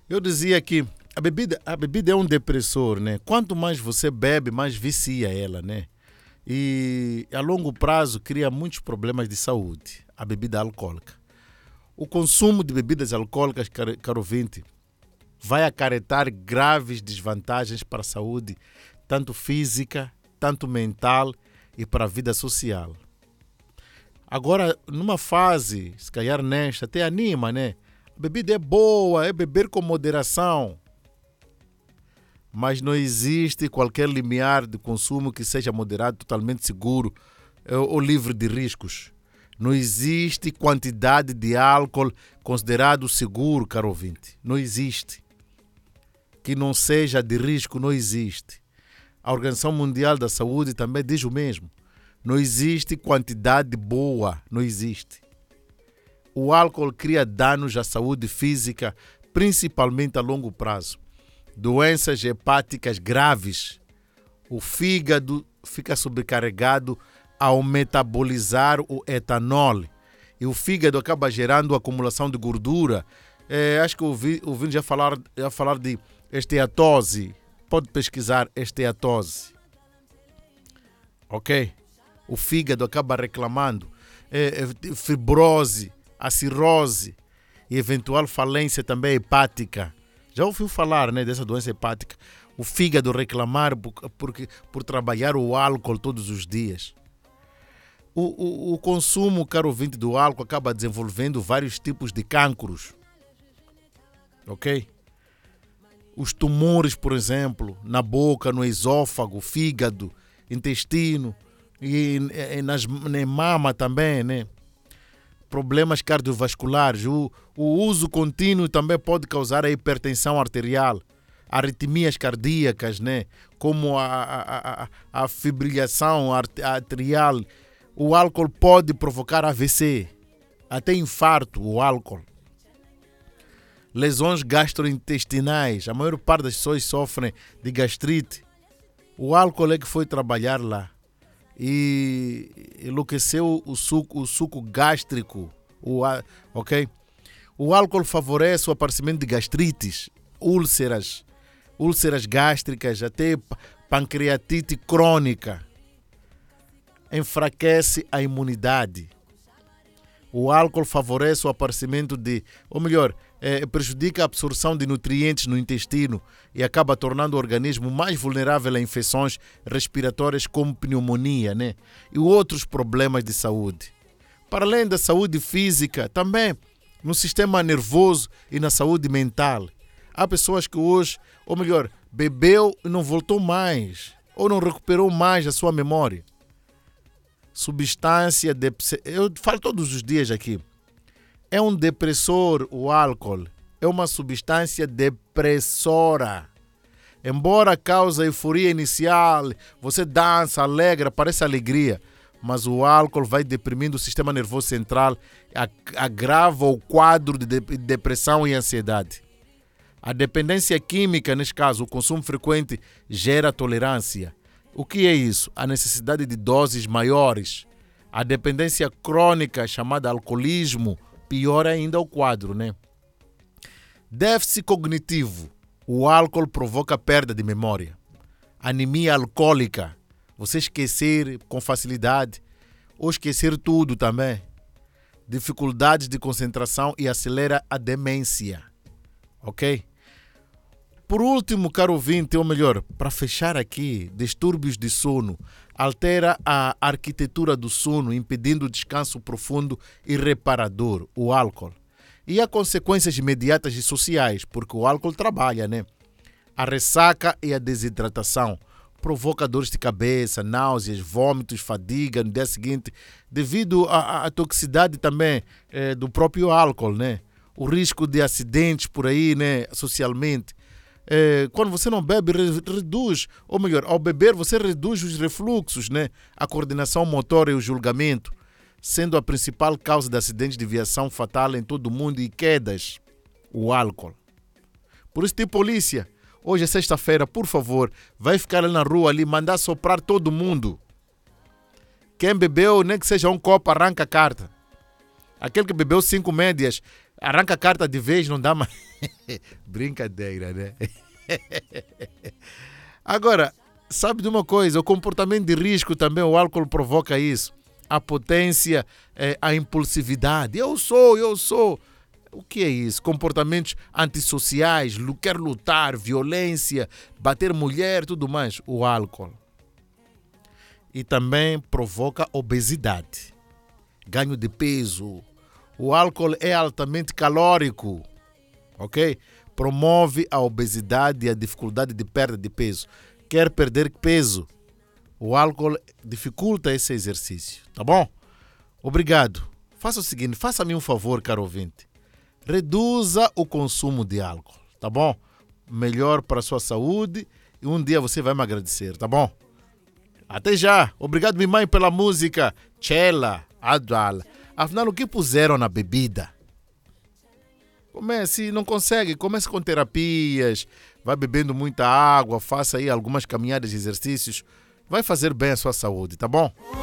Eu dizia que a bebida é um depressor, né? Quanto mais você bebe, mais vicia ela, né? E a longo prazo cria muitos problemas de saúde, a bebida alcoólica. O consumo de bebidas alcoólicas, caro ouvinte, vai acarretar graves desvantagens para a saúde, tanto física, tanto mental e para a vida social. Agora, numa fase, se calhar nesta, até anima, né? A bebida é boa, é beber com moderação. Mas não existe qualquer limiar de consumo que seja moderado, totalmente seguro ou livre de riscos. Não existe quantidade de álcool considerado seguro, caro ouvinte. Não existe. Que não seja de risco, não existe. A Organização Mundial da Saúde também diz o mesmo. Não existe quantidade boa, não existe. O álcool cria danos à saúde física, principalmente a longo prazo. Doenças hepáticas graves. O fígado fica sobrecarregado ao metabolizar o etanol. E o fígado acaba gerando acumulação de gordura. Acho que ouvi já falar de esteatose. Pode pesquisar esteatose. Ok? O fígado acaba reclamando. Fibrose, a cirrose e eventual falência também hepática. Já ouviu falar, né, dessa doença hepática? O fígado reclamar por trabalhar o álcool todos os dias. O consumo, caro ouvinte, do álcool acaba desenvolvendo vários tipos de cancros. Ok? Os tumores, por exemplo, na boca, no esôfago, fígado, intestino e na mama também, né? Problemas cardiovasculares. O uso contínuo também pode causar a hipertensão arterial, arritmias cardíacas, né? Como a fibrilação arterial. O álcool pode provocar AVC, até infarto, o álcool. Lesões gastrointestinais. A maior parte das pessoas sofrem de gastrite. O álcool é que foi trabalhar lá e enlouqueceu o suco gástrico. Ok? O álcool favorece o aparecimento de gastrites, úlceras gástricas, até pancreatite crônica. Enfraquece a imunidade. O álcool favorece o aparecimento prejudica a absorção de nutrientes no intestino e acaba tornando o organismo mais vulnerável a infecções respiratórias como pneumonia, né? E outros problemas de saúde. Para além da saúde física, também no sistema nervoso e na saúde mental. Há pessoas que hoje, bebeu e não voltou mais, ou não recuperou mais a sua memória. Eu falo todos os dias aqui. É um depressor o álcool. É uma substância depressora. Embora cause euforia inicial, você dança, alegra, parece alegria. Mas o álcool vai deprimindo o sistema nervoso central, agrava o quadro de depressão e ansiedade. A dependência química, neste caso, o consumo frequente, gera tolerância. O que é isso? A necessidade de doses maiores. A dependência crônica, chamada alcoolismo, piora ainda o quadro, né? Déficit cognitivo. O álcool provoca perda de memória. Anemia alcoólica. Você esquecer com facilidade ou esquecer tudo também. Dificuldades de concentração e acelera a demência. Ok? Por último, caro ouvinte, para fechar aqui, distúrbios de sono. Altera a arquitetura do sono, impedindo o descanso profundo e reparador, o álcool. E há consequências imediatas e sociais, porque o álcool trabalha, né? A ressaca e a desidratação. Provoca dores de cabeça, náuseas, vômitos, fadiga no dia seguinte, devido à toxicidade também do próprio álcool, né? O risco de acidentes por aí, né? Socialmente. Quando você não bebe, reduz, ao beber você reduz os refluxos, né? A coordenação motora e o julgamento, sendo a principal causa de acidentes de viação fatal em todo o mundo e quedas, o álcool. Por isso, polícia, hoje é sexta-feira, por favor, vai ficar ali na rua, ali, mandar soprar todo mundo. Quem bebeu, nem que seja um copo, arranca a carta. Aquele que bebeu 5 médias, arranca a carta de vez, não dá mais. Brincadeira, né? Agora, sabe de uma coisa? O comportamento de risco também, o álcool provoca isso. A potência, a impulsividade. Eu sou. O que é isso? Comportamentos antissociais, quer lutar, violência, bater mulher, tudo mais. O álcool. E também provoca obesidade, ganho de peso. O álcool é altamente calórico, ok? Promove a obesidade e a dificuldade de perda de peso. Quer perder peso? O álcool dificulta esse exercício, tá bom? Obrigado. Faça o seguinte, faça-me um favor, caro ouvinte. Reduza o consumo de álcool, tá bom? Melhor para a sua saúde e um dia você vai me agradecer, tá bom? Até já. Obrigado, minha mãe, pela música. Chela, Adal. Afinal, o que puseram na bebida? Comece, não consegue, comece com terapias, vai bebendo muita água, faça aí algumas caminhadas e exercícios. Vai fazer bem à sua saúde, tá bom?